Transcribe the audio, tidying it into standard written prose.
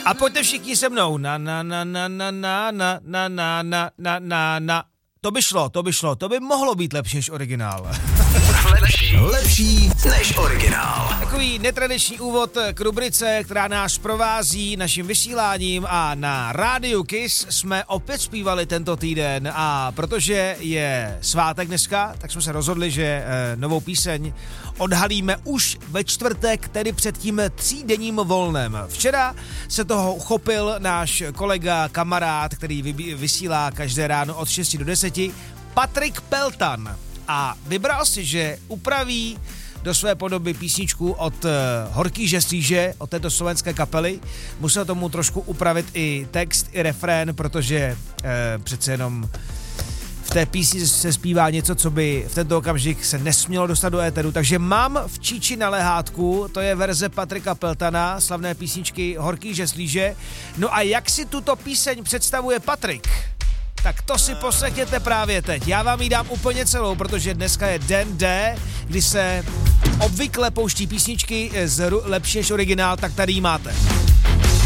A pojďte všichni se mnou. Na. To by mohlo být lepší než originál. Lepší než originál. Takový netradiční úvod k rubrice, která nás provází naším vysíláním, a na rádiu Kiss jsme opět zpívali tento týden, a protože je svátek dneska, tak jsme se rozhodli, že novou píseň odhalíme už ve čtvrtek, tedy před tím 3denním volnem. Včera se toho uchopil náš kolega, kamarád, který vysílá každé ráno od 6 do 10, Patrik Peltan. A vybral si, že upraví do své podoby písničku od Horký žeslíže, od této slovenské kapely. Musel tomu trošku upravit i text, i refrén, protože přece jenom v té písni se zpívá něco, co by v tento okamžik se nesmělo dostat do éteru. Takže mám v číči na lehátku, to je verze Patrika Peltana, slavné písničky Horký žeslíže. No a jak si tuto píseň představuje Patrik? Tak to si poslechněte právě teď. Já vám ji dám úplně celou, protože dneska je den D, kdy se obvykle pouští písničky z lepší než originál, tak tady ji máte.